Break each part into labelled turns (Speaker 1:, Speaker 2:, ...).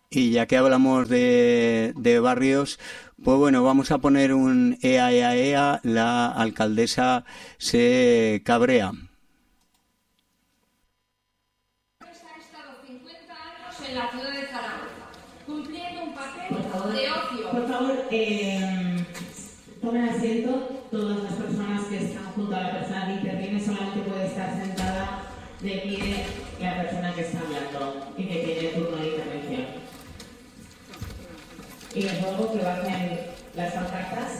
Speaker 1: Y ya que hablamos de barrios, pues bueno, vamos a poner un ea, ea, ea, la alcaldesa se cabrea.
Speaker 2: Ha estado 50 años en la ciudad de Zaragoza, cumpliendo un papel
Speaker 3: Por favor,
Speaker 2: de ocio.
Speaker 3: por favor, tomen asiento. Todas las personas que están junto a la persona que interviene solamente puede estar sentada de pie la persona que está hablando y que tiene turno de intervención. Y les ruego que bajen las pancartas.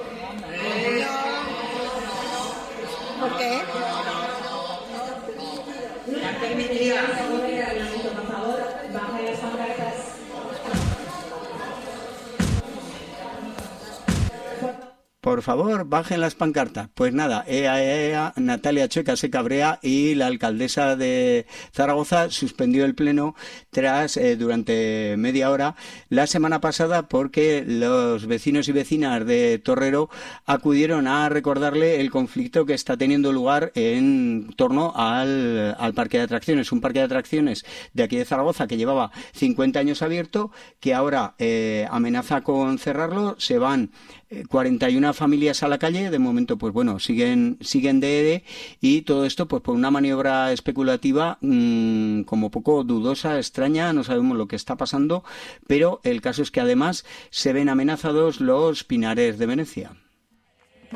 Speaker 4: ¿Por qué?
Speaker 3: Están permitidas, por favor, bajen las pancartas.
Speaker 1: Por favor, bajen las pancartas. Pues nada, ea, ea, ea, Natalia Chueca se cabrea y la alcaldesa de Zaragoza suspendió el pleno tras durante media hora la semana pasada porque los vecinos y vecinas de Torrero acudieron a recordarle el conflicto que está teniendo lugar en torno al parque de atracciones, un parque de atracciones de aquí de Zaragoza que llevaba 50 años abierto, que ahora amenaza con cerrarlo. Se van 41 familias a la calle, de momento pues bueno, siguen de ERE, y todo esto pues por una maniobra especulativa como poco dudosa, extraña, no sabemos lo que está pasando, pero el caso es que además se ven amenazados los pinares de Venecia.